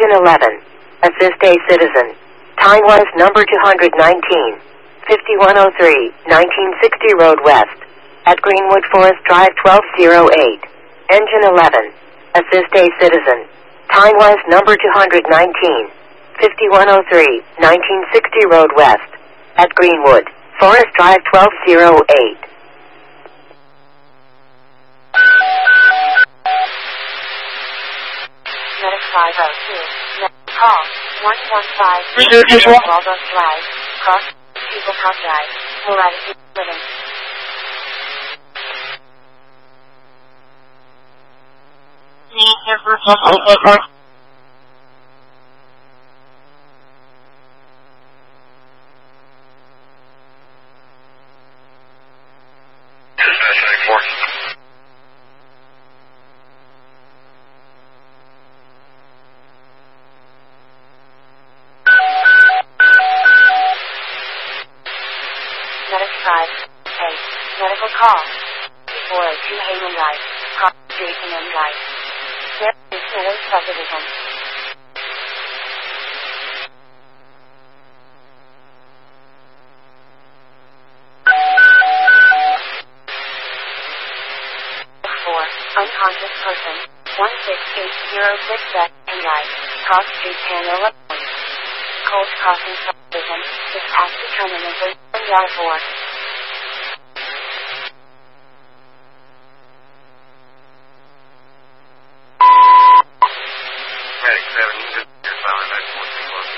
Engine 11. Assist a citizen. Time-wise number 219. 5103, 1960 Road West. At Greenwood Forest Drive 1208. Engine 11. Assist a citizen. Time-wise number 219. 5103, 1960 Road West. At Greenwood Forest Drive 1208. Medic 502. Call 115. Waldo Drive. Cross People Top Drive. Latitude living. Medic 5. Medical call. 402 Hayman Drive. Cross Jason M. Drive. There is no subdivision. Unconscious person, 16806 Beck and Drive, Cross Street, Panola. Cold Crossing subdivision, is past determinantly, and R4.